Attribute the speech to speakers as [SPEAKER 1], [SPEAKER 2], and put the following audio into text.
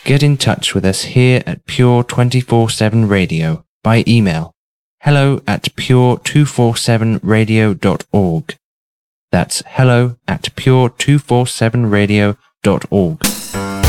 [SPEAKER 1] get in touch with us here at Pure 24/7 Radio by email hello@pure247radio.org. That's hello@pure247radio.org.